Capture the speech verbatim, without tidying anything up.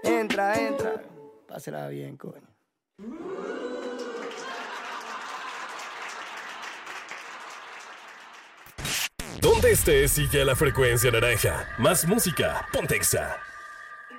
Entra, entra. Pásela bien, coño. Donde estés, sigue la frecuencia naranja. Más música, Pontexa.